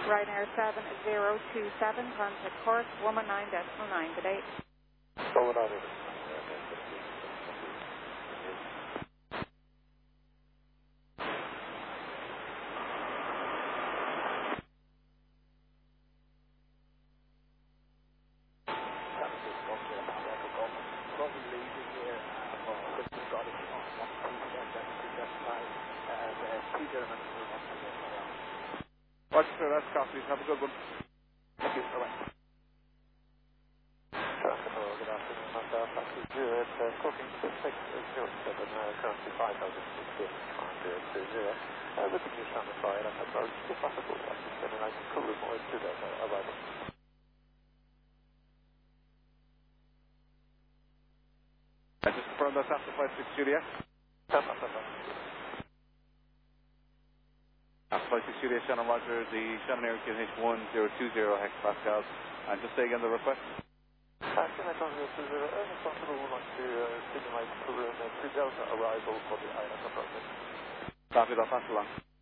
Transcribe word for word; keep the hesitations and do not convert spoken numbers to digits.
Ryanair seven zero two seven, contact course one one nine decimal nine. Good day. one one nine. Watch sir, that's copy. Have a good one. Thank you. Bye-bye. Good afternoon, Honda. Factory zero, it's uh, talking to six zero seven, uh, currently five thousand six hundred two zero. Uh, with the new sound fire, and that's about just after full practice, and then I can cool more to that uh, arrival. I just confirm that's after five six Juliet. That's after five six. After five six Juliet, Shannon Roger, the Shannon Air Q H one zero two zero hectopascal. And just say again the request. Uh, can I come here to the uh, responsible would like to uh, signalize to room uh, to Delta arrival for the island approach? Copy, that's after long.